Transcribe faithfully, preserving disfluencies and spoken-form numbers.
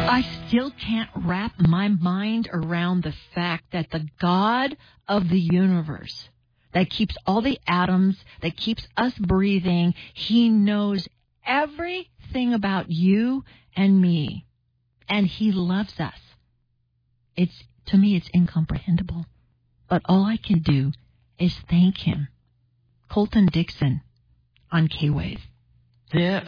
I still can't wrap my mind around the fact that the God of the universe that keeps all the atoms, that keeps us breathing, he knows everything about you and me, and he loves us. It's, to me, it's incomprehensible. But all I can do is thank him. Colton Dixon on K-Wave. There